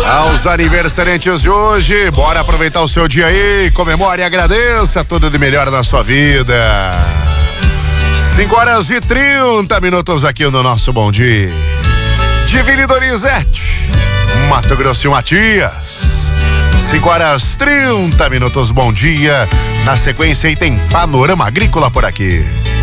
Aos aniversariantes de hoje, bora aproveitar o seu dia aí, comemore e agradeça tudo de melhor na sua vida. 5h30 aqui no nosso Bom Dia. Divine Donizete, Mato Grosso e Matias. 5h30, bom dia. Na sequência aí tem Panorama Agrícola por aqui.